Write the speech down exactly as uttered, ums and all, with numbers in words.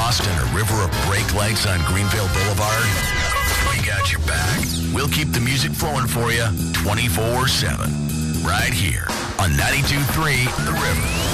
lost in a river of brake lights on Greenville Boulevard? We got your back. We'll keep the music flowing for you twenty-four seven. Right here on ninety-two point three The River.